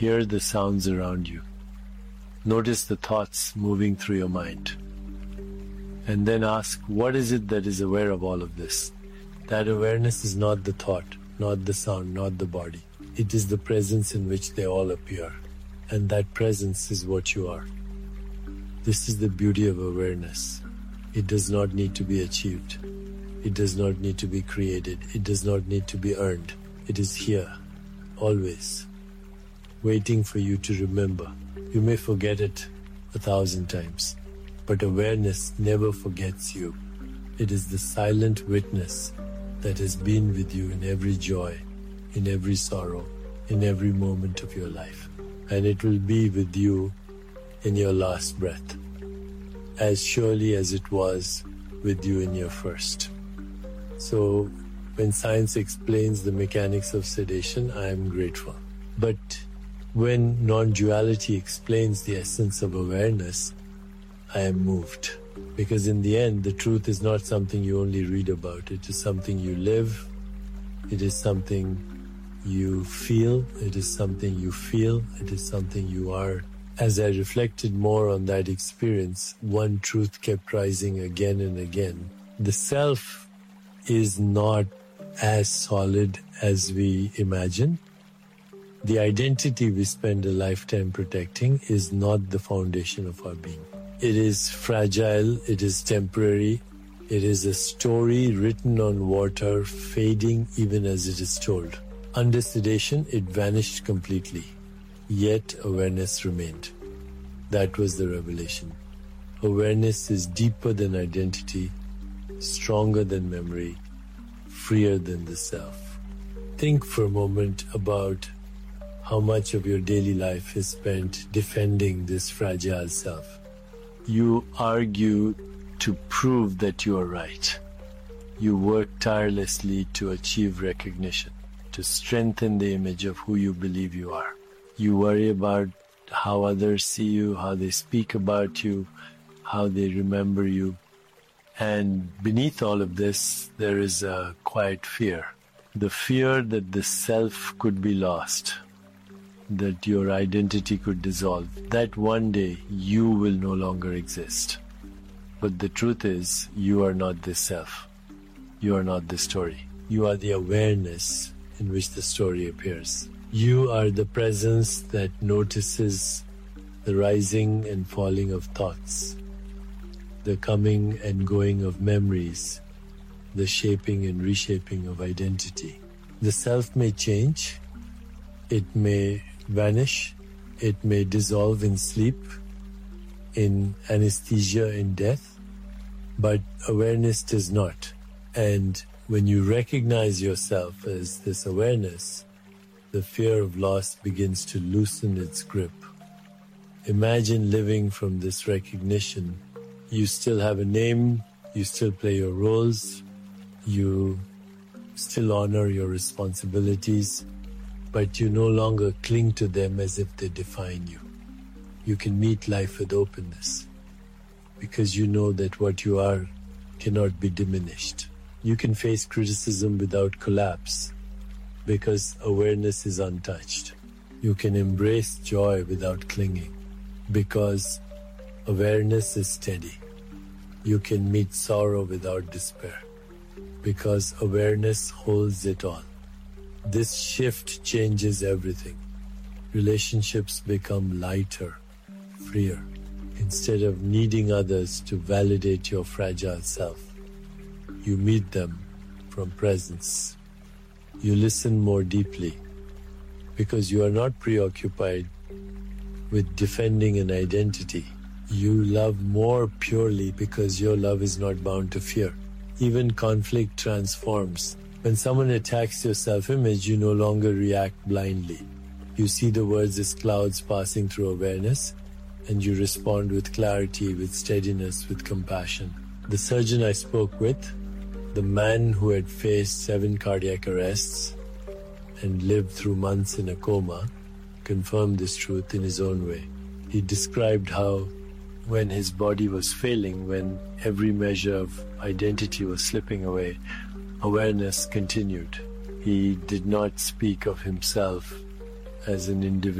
Hear the sounds around you. Notice the thoughts moving through your mind. And then ask, what is it that is aware of all of this? That awareness is not the thought, not the sound, not the body. It is the presence in which they all appear. And that presence is what you are. This is the beauty of awareness. It does not need to be achieved. It does not need to be created. It does not need to be earned. It is here, always, waiting for you to remember. You may forget it 1,000 times, but awareness never forgets you. It is the silent witness that has been with you in every joy, in every sorrow, in every moment of your life. And it will be with you in your last breath, as surely as it was with you in your first. So, when science explains the mechanics of sedation, I am grateful. But when non-duality explains the essence of awareness, I am moved. Because in the end, the truth is not something you only read about. It is something you live. It is something you feel. It is something you feel. It is something you are. As I reflected more on that experience, one truth kept rising again and again. The self is not as solid as we imagine. The identity we spend a lifetime protecting is not the foundation of our being. It is fragile, it is temporary, it is a story written on water, fading even as it is told. Under sedation, it vanished completely, yet awareness remained. That was the revelation. Awareness is deeper than identity, stronger than memory, freer than the self. Think for a moment about how much of your daily life is spent defending this fragile self. You argue to prove that you are right. You work tirelessly to achieve recognition, to strengthen the image of who you believe you are. You worry about how others see you, how they speak about you, how they remember you. And beneath all of this, there is a quiet fear. The fear that the self could be lost, that your identity could dissolve, that one day you will no longer exist. But the truth is, you are not this self. You are not this story. You are the awareness in which the story appears. You are the presence that notices the rising and falling of thoughts, the coming and going of memories, the shaping and reshaping of identity. The self may change, it may vanish, it may dissolve in sleep, in anesthesia, in death, but awareness does not. And when you recognize yourself as this awareness, the fear of loss begins to loosen its grip. Imagine living from this recognition. You still have a name, you still play your roles, you still honor your responsibilities, but you no longer cling to them as if they define you. You can meet life with openness because you know that what you are cannot be diminished. You can face criticism without collapse because awareness is untouched. You can embrace joy without clinging because awareness is steady. You can meet sorrow without despair because awareness holds it all. This shift changes everything. Relationships become lighter, freer. Instead of needing others to validate your fragile self, you meet them from presence. You listen more deeply because you are not preoccupied with defending an identity. You love more purely because your love is not bound to fear. Even conflict transforms. When someone attacks your self-image, you no longer react blindly. You see the words as clouds passing through awareness, and you respond with clarity, with steadiness, with compassion. The surgeon I spoke with, the man who had faced 7 cardiac arrests and lived through months in a coma, confirmed this truth in his own way. He described how when his body was failing, when every measure of identity was slipping away, awareness continued. He did not speak of himself as an individual